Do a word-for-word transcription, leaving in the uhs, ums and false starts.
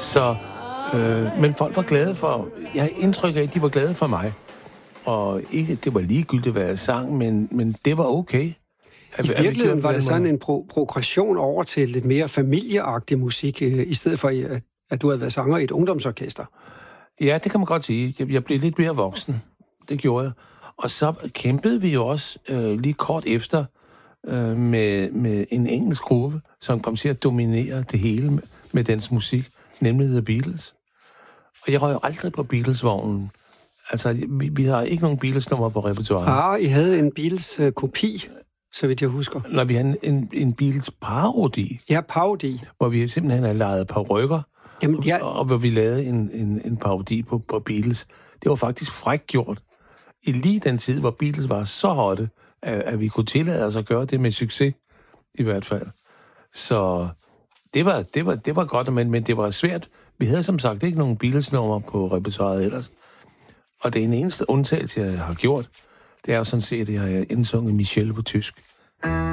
Så, øh, men folk var glade for... Jeg har indtryk af, at de var glade for mig. Og ikke, det var ligegyldigt, hvad jeg sang, men, men det var okay. I virkeligheden var det sådan en pro- progression over til lidt mere familieagtig musik, øh, i stedet for, at, at du havde været sanger i et ungdomsorkester. Ja, det kan man godt sige. Jeg, jeg blev lidt mere voksen. Det gjorde jeg. Og så kæmpede vi jo også øh, lige kort efter øh, med, med en engelsk gruppe, som kom til at dominere det hele med, med dens musik, nemlig The Beatles. Og jeg røg jo aldrig på Beatles-vognen. Altså, vi, vi har ikke nogen Beatles-nummer på repertoiret. Ah, I havde en Beatles-kopi, så vidt jeg husker. Når vi havde en, en Beatles-parodi. Ja, parodi. Hvor vi simpelthen havde lejet parykker, Jamen, jeg... og, og hvor vi lavede en, en, en parodi på, på Beatles. Det var faktisk frækt gjort. I lige den tid, hvor Beatles var så hotte, at, at vi kunne tillade os at gøre det med succes, i hvert fald. Så det var, det var, det var godt, men, men det var svært. Vi havde som sagt ikke nogen Beatles-nummer på repertoiret ellers. Og det eneste undtagelse, jeg har gjort, det er jo sådan set, at jeg har indsunget Michelle på tysk.